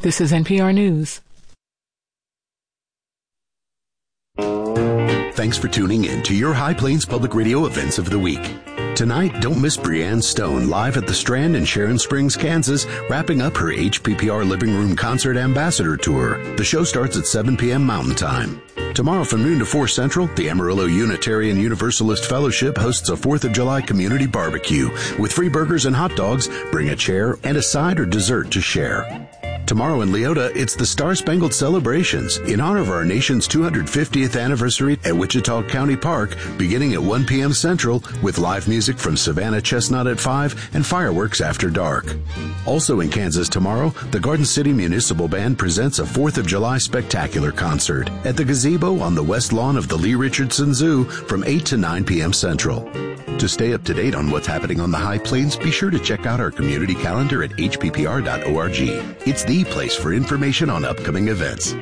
This is NPR News. Thanks for tuning in to your High Plains Public Radio events of the week. Tonight, don't miss Breanne Stone live at the Strand in Sharon Springs, Kansas, wrapping up her HPPR Living Room Concert Ambassador Tour. The show starts at 7 p.m. Mountain Time. Tomorrow from noon to 4 Central, the Amarillo Unitarian Universalist Fellowship hosts a 4th of July community barbecue. With free burgers and hot dogs, bring a chair and a side or dessert to share. Tomorrow in Leota, it's the Star-Spangled Celebrations in honor of our nation's 250th anniversary at Wichita County Park, beginning at 1 p.m. Central, with live music from Savannah Chestnut at 5 and fireworks after dark. Also in Kansas tomorrow, the Garden City Municipal Band presents a 4th of July spectacular concert at the gazebo on the west lawn of the Lee Richardson Zoo from 8 to 9 p.m. Central. To stay up to date on what's happening on the High Plains, be sure to check out our community calendar at hppr.org. It's the place for information on upcoming events.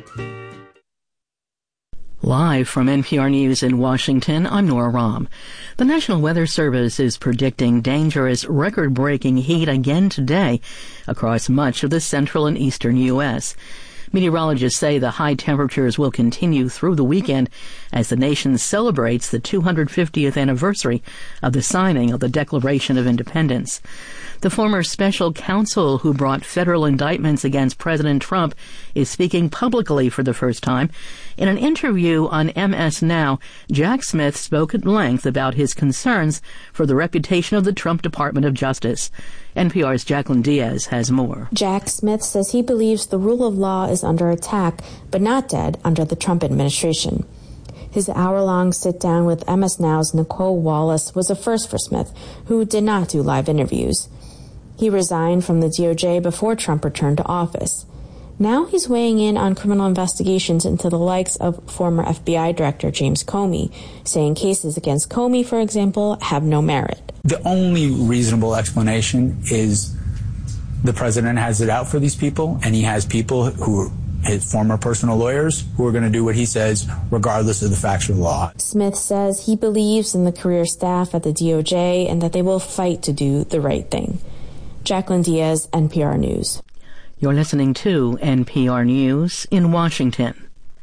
Live from NPR News in Washington, I'm Nora Rahm. The National Weather Service is predicting dangerous, record-breaking heat again today across much of the central and eastern U.S. Meteorologists say the high temperatures will continue through the weekend as the nation celebrates the 250th anniversary of the signing of the Declaration of Independence. The former special counsel who brought federal indictments against President Trump is speaking publicly for the first time. In an interview on MS Now, Jack Smith spoke at length about his concerns for the reputation of the Trump Department of Justice. NPR's Jacqueline Diaz has more. Jack Smith says he believes the rule of law is under attack, but not dead under the Trump administration. His hour-long sit-down with MS Now's Nicole Wallace was a first for Smith, who did not do live interviews. He resigned from the DOJ before Trump returned to office. Now he's weighing in on criminal investigations into the likes of former FBI Director James Comey, saying cases against Comey, for example, have no merit. The only reasonable explanation is the president has it out for these people, and he has people who are his former personal lawyers who are going to do what he says regardless of the facts or the law. Smith says he believes in the career staff at the DOJ and that they will fight to do the right thing. Jacqueline Diaz, NPR News. You're listening to NPR News in Washington.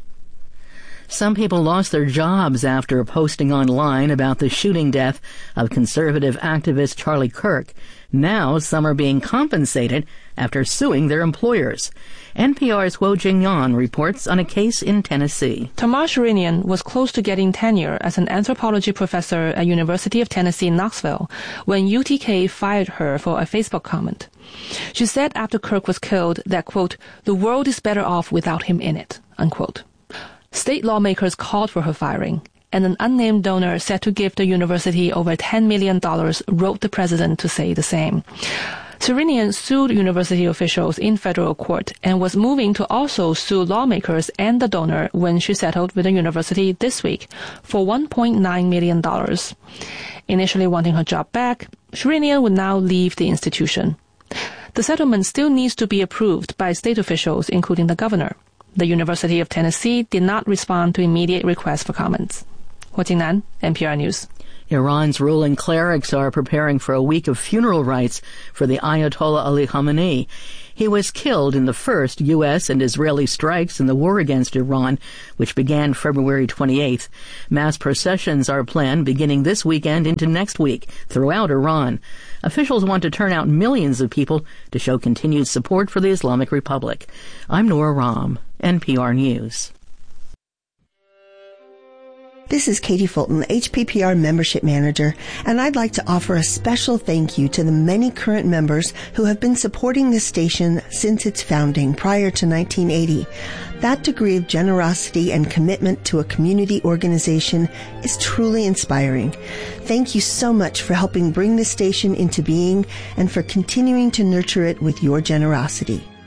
Some people lost their jobs after posting online about the shooting death of conservative activist Charlie Kirk. Now some are being compensated after suing their employers. NPR's Wo Jing-yan reports on a case in Tennessee. Tamar Sherinian was close to getting tenure as an anthropology professor at University of Tennessee in Knoxville when UTK fired her for a Facebook comment. She said after Kirk was killed that, quote, "the world is better off without him in it," unquote. State lawmakers called for her firing, and an unnamed donor said to give the university over $10 million wrote the president to say the same. Sherinian sued university officials in federal court and was moving to also sue lawmakers and the donor when she settled with the university this week for $1.9 million. Initially wanting her job back, Sherinian would now leave the institution. The settlement still needs to be approved by state officials, including the governor. The University of Tennessee did not respond to immediate requests for comments. Ho Jing-nan, NPR News. Iran's ruling clerics are preparing for a week of funeral rites for the Ayatollah Ali Khamenei. He was killed in the first U.S. and Israeli strikes in the war against Iran, which began February 28th. Mass processions are planned beginning this weekend into next week throughout Iran. Officials want to turn out millions of people to show continued support for the Islamic Republic. I'm Nora Rahm, NPR News. This is Katie Fulton, HPPR Membership Manager, and I'd like to offer a special thank you to the many current members who have been supporting this station since its founding prior to 1980. That degree of generosity and commitment to a community organization is truly inspiring. Thank you so much for helping bring this station into being and for continuing to nurture it with your generosity.